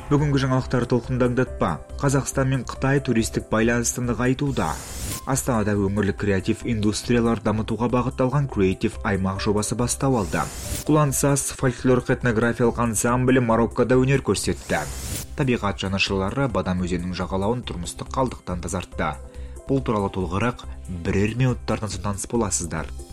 Бүгінгі жаңалықтар толқындаңдатпа. Қазақстан мен Қытай туристік байланысты нығайтуда. Астанада өңірлік креатив индустриялар дамытуға бағытталған креатив аймақ жобасы бастау алды. Құлансас фольклорлық этнографиялық ансамблі Мароккода өнер көрсетті. Табиғат жанашырлары Бадам өзенінің жағалауын тұрмыстық қалдықтан тазартты. Бұл туралы толығырақ бірер минуттардан соң таныс боласыздар.